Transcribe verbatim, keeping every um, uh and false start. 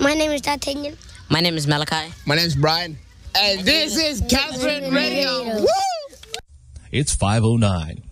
My name is D'Artagnan. My name is Malachi. My name is Brian. And this is Catherine Radio. Woo! It's five oh nine.